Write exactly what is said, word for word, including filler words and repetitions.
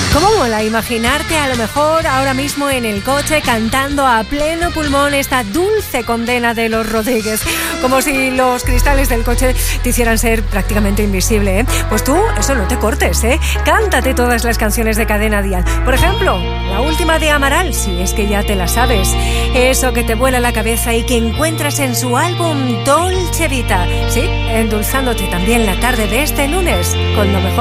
¿Cómo mola imaginarte a lo mejor ahora mismo en el coche cantando a pleno pulmón esta dulce condena de los Rodríguez? Como si los cristales del coche te hicieran ser prácticamente invisible, ¿eh? Pues tú, eso no te cortes, ¿eh? Cántate todas las canciones de Cadena Dial. Por ejemplo, la última de Amaral, si es que ya te la sabes. Eso que te vuela la cabeza y que encuentras en su álbum Dolce Vita. Sí, endulzándote también la tarde de este lunes con lo mejor